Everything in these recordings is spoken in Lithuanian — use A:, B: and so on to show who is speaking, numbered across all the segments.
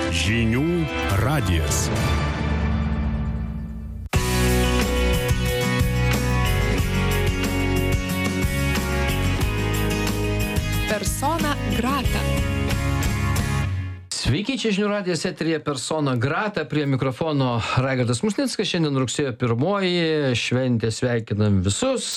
A: Žinių radijas.
B: Persona grata.
C: Sveiki, čia Žinių radijas eteryje Persona grata, prie mikrofono Raigardas Musnickas. Šiandien rugsėjo 1, šventė, sveikinam visus,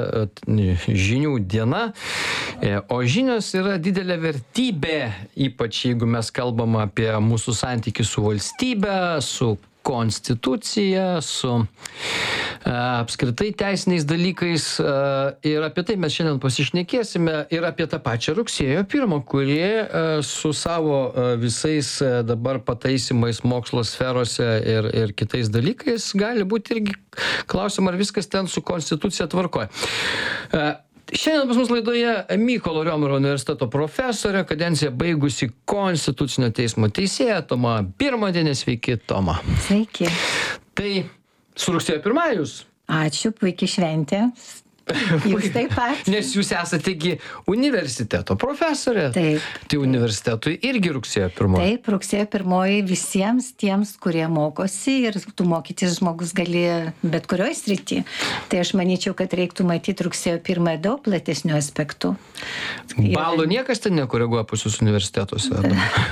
C: žinių diena. O žinios yra didelė vertybė, ypač jeigu mes kalbam apie mūsų santykį su valstybe, su konstitucija, su apskritai teisiniais dalykais, ir apie tai mes šiandien pasišnekėsime, ir apie tą pačią rugsėjo 1, kuri su savo visais dabar pataisimais mokslo sferose ir kitais dalykais gali būti irgi klausim, ar viskas ten su konstitucija tvarkoja. Šiandien pas mus laidoje Mykolo Riomerio universiteto profesorė, kadenciją baigusi Konstitucinio teismo teisėja Toma Birmontienė. Sveiki, Toma.
D: Sveiki.
C: Tai su rugsėjo 1 jūs?
D: Ačiū, puikiai šventė. Jūs taip pat.
C: Nes jūs esate universiteto profesorė.
D: Taip.
C: Tai universitetui irgi rugsėjo 1.
D: Taip, rugsėjo 1 visiems tiems, kurie mokosi, ir tu mokytis žmogus gali bet kurioje srity. Tai aš manyčiau, kad reiktų matyti rugsėjo 1 daug platesnių aspektų.
C: Balų niekas ten nekoreguoja pas jūs universitetuose?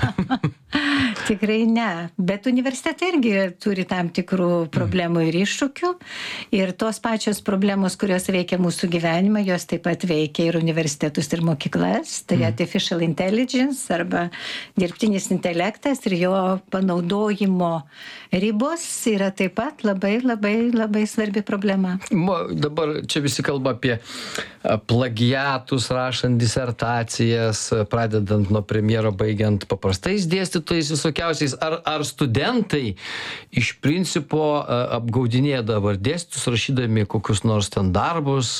D: Tikrai ne, bet universitetai irgi turi tam tikrų problemų ir iššūkių, ir tos pačios problemos, kurios veikia mūsų gyvenimą, jos taip pat veikia ir universitetus ir mokyklas. Tai artificial intelligence arba dirbtinis intelektas ir jo panaudojimo ribos yra taip pat labai svarbi problema.
C: Dabar čia visi kalba apie plagiatus, rašant disertacijas, pradedant nuo premjero, baigiant paprastais dėstytojais visokiausiais. Ar studentai iš principo apgaudinėja dabar dėstytojus, rašydami kokius nors ten darbus,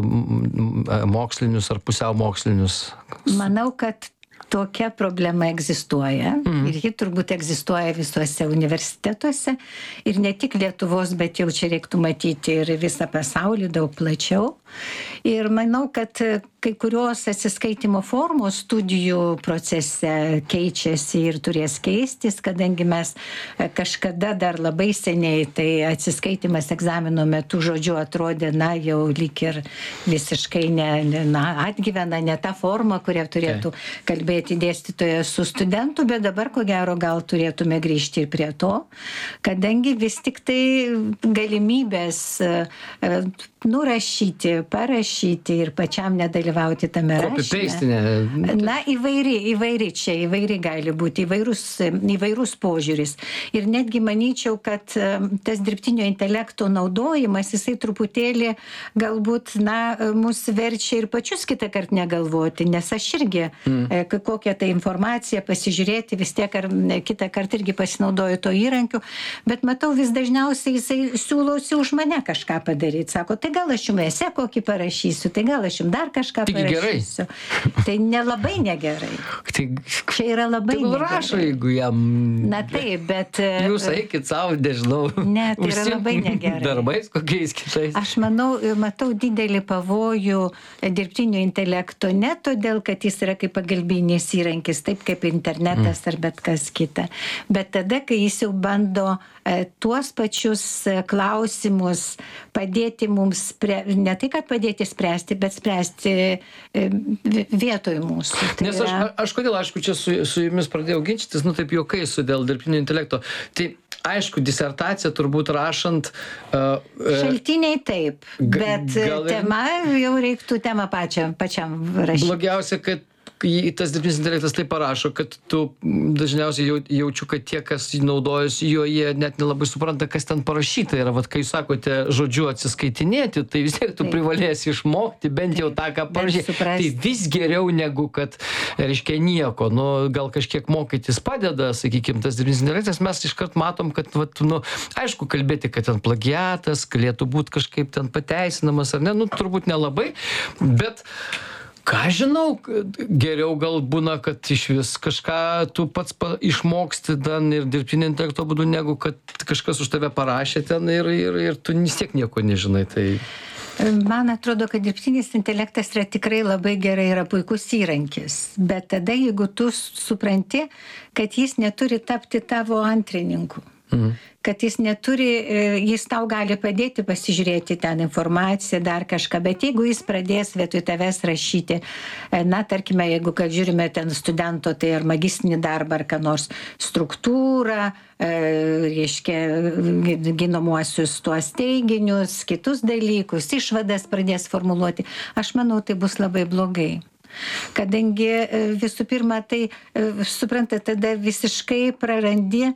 C: mokslinius ar pusiau mokslinius?
D: Manau, kad tokia problema egzistuoja ir ji turbūt egzistuoja visuose universitetuose ir ne tik Lietuvos, bet jau čia reiktų matyti ir visą pasaulį daug plačiau. Ir manau, kad kai kurios atsiskaitimo formos studijų procese keičiasi ir turės keistis, kadangi mes kažkada dar labai seniai, tai atsiskaitimas egzamino metu žodžiu atrodė, jau lyg ir visiškai atgyvena ne ta forma, kurią turėtų kalbėti dėstytojas su studentu, bet dabar ko gero gal turėtume grįžti ir prie to, kadangi vis tik tai galimybės nurašyti, parašyti ir pačiam nedalyvauti tame rašyme. Įvairi gali būti, įvairus požiūris. Ir netgi manyčiau, kad tas dirbtinio intelekto naudojimas, jisai truputėlį galbūt, mus verčia ir pačius kitą kartą negalvoti, nes aš irgi kokią tai informaciją pasižiūrėti, vis tiek ar kitą kartą irgi pasinaudoju to įrankiu, bet matau vis dažniausiai jisai siūlosi už mane kažką padaryti. Sako, tai gal aš jums esė kokį parašysiu, tai gal aš jums dar kažką parašysiu. Tai nelabai negerai. Čia yra labai negerai.
C: Tai rašo, jeigu jam...
D: taip, bet...
C: Jūs eikit savo, nežinau.
D: Ne, tai yra labai negerai.
C: Darbais kokiais kitais.
D: Aš matau didelį pavojų dirbtinio intelekto, ne todėl, kad jis yra kaip pagalbinis įrankis, taip kaip internetas ar bet kas kita. Bet tada, kai jis jau bando tuos pačius klausimus padėti mums, ne tai, kad padėti spręsti, bet spręsti vietoj mūsų. Tai
C: nes aš kodėl, aišku, čia su jumis pradėjau ginčytis, taip juokais dėl dirbtinio intelekto. Tai aišku, disertaciją turbūt rašant...
D: Šaltiniai taip, bet tema jau reiktų temą pačiam rašyti.
C: Blogiausia, kad tas dirbtinis intelektas taip parašo, kad tu dažniausiai jaučiu, kad tie, kas naudojasi jo, jie net nelabai supranta, kas ten parašyta yra. Kai jūs sakote žodžiu atsiskaitinėti, tai vis tiek tu privalėsi išmokti bent jau tą, ką parašyti. Tai vis geriau negu, kad, reiškia, nieko. Gal kažkiek mokytis padeda, sakykime, tas dirbtinis intelektas. Mes iškart matom, kad, aišku, kalbėti, kad ten plagiatas galėtų būti kažkaip ten pateisinamas ar ne, turbūt nelabai, bet ką žinau, geriau gal būna, kad iš vis kažką tu pats išmoksti ten ir dirbtinio intelekto būdu, negu kad kažkas už tave parašė ten ir tu vis tiek nieko nežinai. Tai...
D: Man atrodo, kad dirbtinis intelektas yra tikrai labai gerai, yra puikus įrankis. Bet tada, jeigu tu supranti, kad jis neturi tapti tavo antrininku. Kad jis neturi, jis tau gali padėti pasižiūrėti ten informaciją, dar kažką, bet jeigu jis pradės vietoj tavęs rašyti, na, tarkime, jeigu, kad žiūrime ten studento, tai ar magistrinį darbą, ar ką nors struktūrą, reiškia, ginamuosius tuos teiginius, kitus dalykus, išvadas pradės formuluoti, aš manau, tai bus labai blogai. Kadangi visų pirma, tai, suprantate, tada visiškai prarandi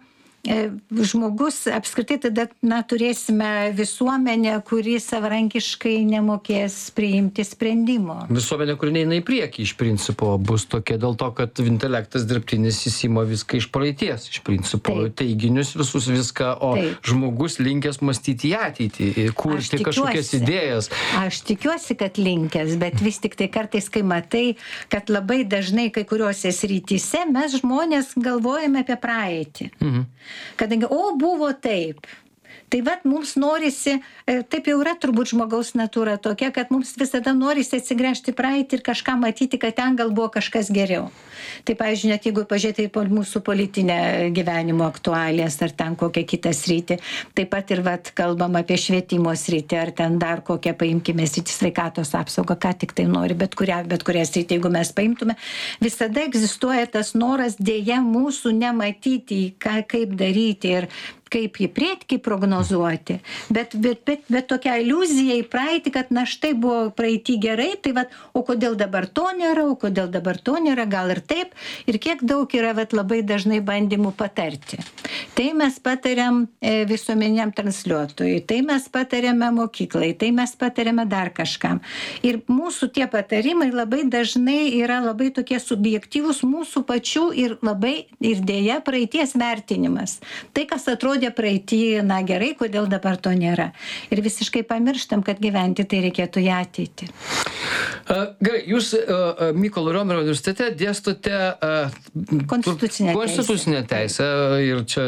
D: žmogus, apskritai tada, na, turėsime visuomenę, kuri savarankiškai nemokės priimti sprendimo.
C: Visuomenė, kuri neina į priekį iš principo, bus tokia dėl to, kad intelektas dirbtinis įsima viską iš praeities, iš principo. Taip. Teiginius visus viską, o taip. Žmogus linkęs mąstyti į ateitį, kurti kažkokias idėjas.
D: Aš tikiuosi, kad linkęs, bet vis tik tai kartais, kai matai, kad labai dažnai kai kuriuose srityse mes žmonės galvojame apie praeitį. Kadangi, buvo taip. Tai vat mums norisi, taip jau yra turbūt žmogaus natūra tokia, kad mums visada norisi atsigręžti praeitį ir kažką matyti, kad ten gal buvo kažkas geriau. Tai, pavyzdžiui, net jeigu pažiūrėti į mūsų politinę gyvenimo aktualijas ar ten kokią kitą sritį, taip pat ir vat kalbam apie švietimo sritį ar ten dar kokią paimkime sritį, sveikatos apsaugą, ką tik tai nori, bet kurią sritį, jeigu mes paimtume, visada egzistuoja tas noras dėja mūsų nematyti, kaip daryti ir kaip į priekį prognozuoti, bet tokia iliuzija į praeitį, kad na štai buvo praeitį gerai, tai vat, o kodėl dabar to nėra, gal ir taip, ir kiek daug yra vat, labai dažnai bandymų patarti. Tai mes patariam visuomeniniam transliuotojui, tai mes patariame mokyklai, tai mes patariame dar kažkam. Ir mūsų tie patarimai labai dažnai yra labai tokie subjektyvūs mūsų pačių ir dėja praeities vertinimas. Tai, kas atrodė praeitį, na gerai, kodėl dabar to nėra. Ir visiškai pamirštam, kad gyventi tai reikėtų į ateitį.
C: Gerai, jūs Mykolo Riomerio universitete dėstote konstitucinę teisę ir čia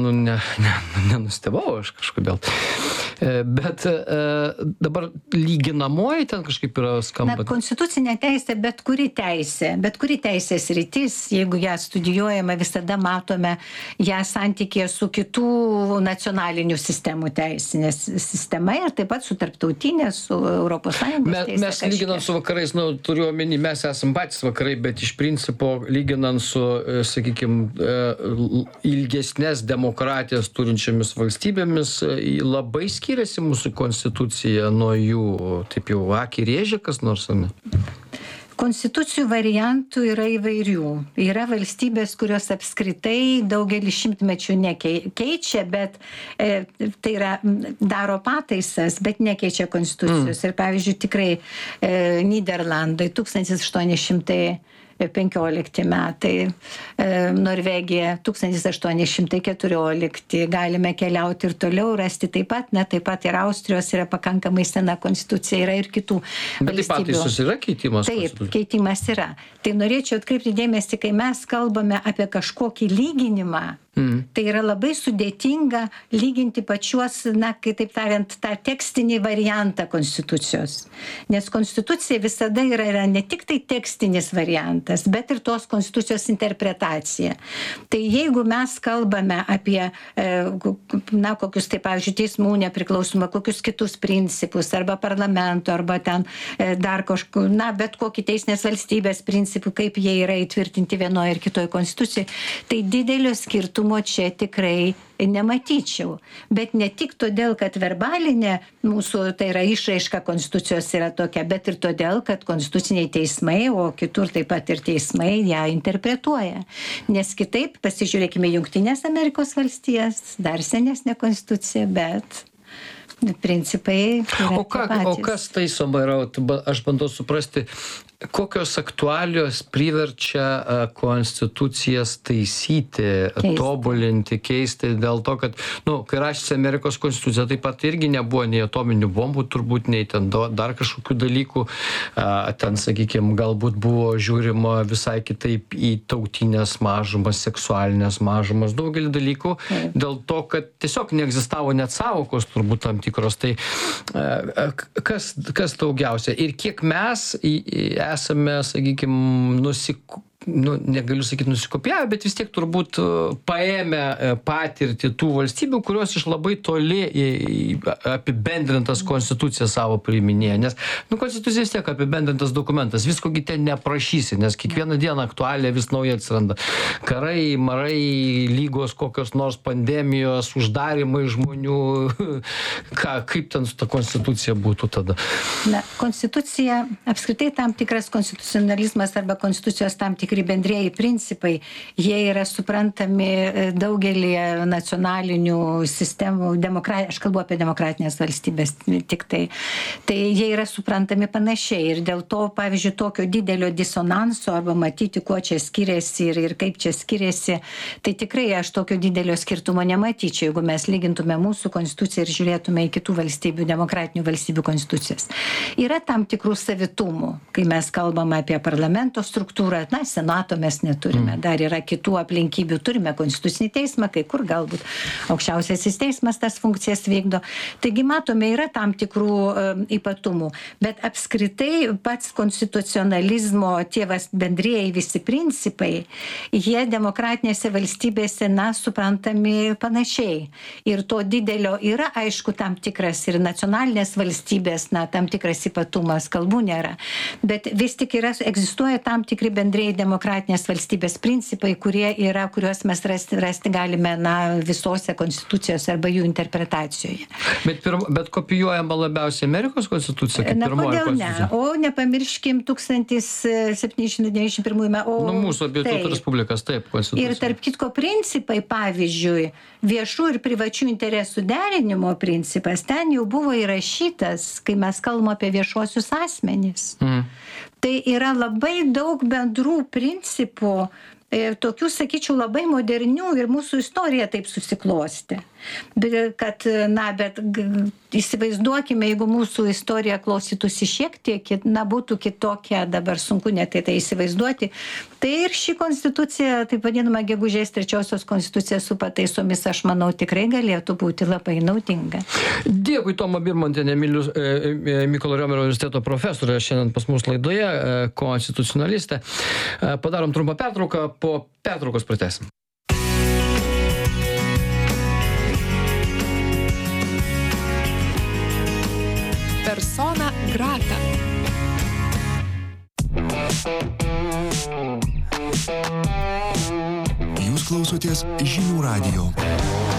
C: nenustebau aš kažkodėl. Bet dabar lyginamoji ten kažkaip yra skamba.
D: Na, konstitucinė teisė, bet kuri teisės rytis, jeigu ją studijuojame, visada matome ją santykėje su kitų nacionalinių sistemų teisinė sistema ir taip pat su tarptautinė, su Europos Sąjungos teisė.
C: Mes lyginant su vakarais, turiu omeny, mes esam patys vakarai, bet iš principo lyginant su, sakykime, ilgesnės demokratijas turinčiamis valstybėmis, labai skiriasi mūsų konstitucija nuo jų, taip jau akį rėžia kas nors, ne?
D: Konstitucijų variantų yra įvairių. Yra valstybės, kurios apskritai daugelį šimtmečių nekeičia, bet tai yra, daro pataisas, bet nekeičia konstitucijos. Ir pavyzdžiui, tikrai Nyderlandai 1815 metai, Norvegija 1814, galime keliauti ir toliau, rasti taip pat ir Austrijos yra pakankamai sena konstitucija, yra ir kitų valstybių.
C: Bet taip pataisos yra keitimas?
D: Taip, keitimas yra. Tai norėčiau atkreipti dėmesį, kai mes kalbame apie kažkokį lyginimą, tai yra labai sudėtinga lyginti pačiuos, na, kitaip tariant, tą tekstinį variantą konstitucijos. Nes konstitucija visada yra ne tik tai tekstinis variantas, bet ir tos konstitucijos interpretacija. Tai jeigu mes kalbame apie, na, kokius, tai pavyzdžiui, teismų nepriklausomą, kokius kitus principus, arba parlamento, arba ten dar kažkur, na, bet kokį teisinės valstybės principų, kaip jie yra įtvirtinti vienoje ir kitoje konstitucijoje, tai didelio skirtumo čia tikrai nematyčiau. Bet ne tik todėl, kad verbalinė mūsų, tai yra išraiška konstitucijos yra tokia, bet ir todėl, kad konstituciniai teismai, o kitur taip pat ir teismai ją interpretuoja. Nes kitaip, pasižiūrėkime Jungtinės Amerikos valstijas, dar senesnė konstitucija, bet principai yra
C: o kas taisoma yra, aš bandau suprasti, kokios aktualijos priverčia konstitucijas taisyti, tobulinti, keisti dėl to, kad, kai rašėsi Amerikos konstitucija, taip pat irgi nebuvo nei atominių bombų, turbūt nei ten dar kažkokių dalykų. Ten, sakykime, galbūt buvo žiūrima visai kitaip į tautinės mažumas, seksualinės mažumas, daugelį dalykų, dėl to, kad tiesiog neegzistavo net sąvokos turbūt tam tikros. Tai kas daugiausia ir kiek mes esame, sakykime, negaliu sakyti nusikopijavę, bet vis tiek turbūt paėmę patirtį tų valstybių, kurios iš labai toli apibendrintas konstituciją savo priiminėja. Nes konstitucija vis tiek apibendrintas dokumentas, viskogi ten neprašysi, nes kiekvieną dieną aktualija vis nauja atsiranda. Karai, marai, lygos, kokios nors pandemijos, uždarimai žmonių. Kaip ten su ta konstitucija būtų tada?
D: Konstitucija, apskritai tam tikras konstitucionalizmas arba konstitucijos tam tikri bendrieji principai, jie yra suprantami daugelį nacionalinių sistemų, aš kalbu apie demokratinės valstybės tik tai. Tai jie yra suprantami panašiai ir dėl to, pavyzdžiui, tokio didelio disonanso arba matyti, kuo čia skiriasi ir kaip čia skiriasi, tai tikrai aš tokio didelio skirtumo nematyčiau, jeigu mes lygintume mūsų konstituciją ir žiūrėtume į kitų valstybių, demokratinių valstybių konstitucijas. Yra tam tikrų savitumų, kai mes kalbame apie parlamento struktūrą, senato mes neturime, dar yra kitų aplinkybių, turime konstitucinį teismą, kai kur galbūt aukščiausiasis teismas tas funkcijas vykdo. Taigi matome, yra tam tikrų ypatumų, bet apskritai pats konstitucionalizmo tėvas bendrieji visi principai, jie demokratinėse valstybėse, suprantami panašiai. Ir to didelio yra, aišku, tam tikras ir nacionalinės valstybės, tam tikras ypatumas, kalbų nėra. Bet vis tik egzistuoja tam tikri bendrieji demokratinės valstybės principai, kuriuos mes rasti galime visose konstitucijose arba jų interpretacijoje.
C: Bet kopijuojama labiausiai Amerikos konstitucija, kaip pirmoji konstitucija?
D: O nepamirškim 1791 metų.
C: Mūsų abiejų tautų respublikas, taip, konstitucija.
D: Ir tarp kitko principai, pavyzdžiui, viešų ir privačių interesų derinimo principas, ten jau buvo įrašytas, kai mes kalbame apie viešuosius asmenis. Tai yra labai daug bendrų principų, tokių, sakyčiau, labai modernių ir mūsų istorija taip susiklosti. Bet įsivaizduokime, jeigu mūsų istorija klausytųsi šiek tiek, būtų kitokia, dabar sunku net tai įsivaizduoti. Tai ir ši konstitucija, taip vadinama gegužės 3 konstitucija su pataisomis, aš manau, tikrai galėtų būti labai naudinga.
C: Dėkui, Toma Birmontienė, Mykolo Riomerio universiteto profesorė, šiandien pas mus laidoje, konstitucionalistė. Padarom trumpą pertrauką, po pertraukos pratęsim.
B: Persona grata.
A: Jūs klausotės Žinių radijo.